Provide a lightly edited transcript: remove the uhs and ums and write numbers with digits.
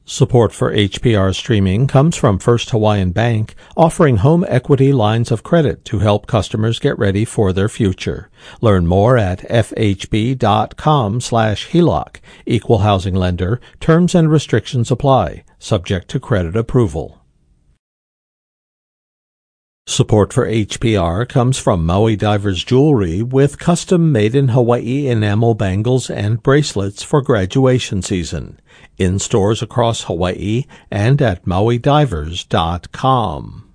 Support for HPR streaming comes from First Hawaiian Bank, offering home equity lines of credit to help customers get ready for their future. Learn more at fhb.com/HELOC. Equal housing lender. Terms and restrictions apply, subject to credit approval. Support for HPR comes from Maui Divers Jewelry with custom made-in-Hawaii enamel bangles and bracelets for graduation season. In stores across Hawaii and at MauiDivers.com.